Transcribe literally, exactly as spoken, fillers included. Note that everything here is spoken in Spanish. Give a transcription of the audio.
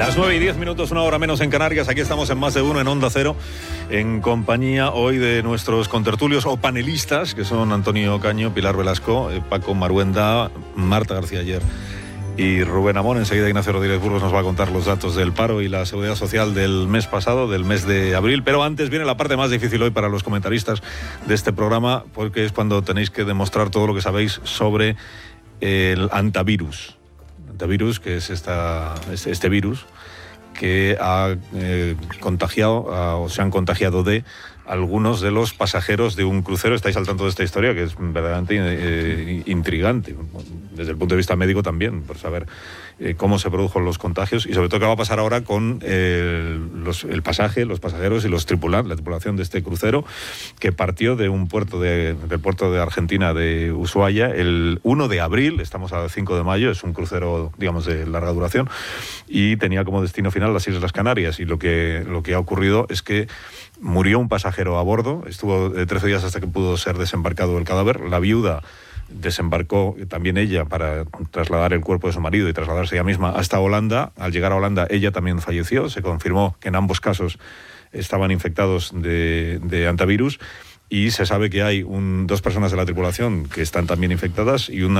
Las nueve y diez minutos, una hora menos en Canarias. Aquí estamos en Más de Uno, en Onda Cero, en compañía hoy de nuestros contertulios o panelistas, que son Antonio Caño, Pilar Velasco, eh, Paco Maruenda, Marta García Ayer y Rubén Amón. Enseguida Ignacio Rodríguez Burgos nos va a contar los datos del paro y la seguridad social del mes pasado, del mes de abril. Pero antes viene la parte más difícil hoy para los comentaristas de este programa, porque es cuando tenéis que demostrar todo lo que sabéis sobre el antivirus. Antivirus, que es esta, este virus que ha eh, contagiado a, o se han contagiado de algunos de los pasajeros de un crucero. Estáis al tanto de esta historia, que es verdaderamente eh, intrigante, desde el punto de vista médico también, por saber eh, cómo se produjeron los contagios y sobre todo qué va a pasar ahora con eh, los, el pasaje, los pasajeros y los tripulantes, la tripulación de este crucero que partió de un puerto de, del puerto de Argentina de Ushuaia el uno de abril, estamos a cinco de mayo, es un crucero, digamos, de larga duración y tenía como destino final las Islas Canarias, y lo que, lo que ha ocurrido es que murió un pasajero a bordo, estuvo trece días hasta que pudo ser desembarcado el cadáver. La viuda desembarcó también ella para trasladar el cuerpo de su marido y trasladarse ella misma hasta Holanda. Al llegar a Holanda ella también falleció, se confirmó que en ambos casos estaban infectados de, de antivirus y se sabe que hay un, dos personas de la tripulación que están también infectadas y una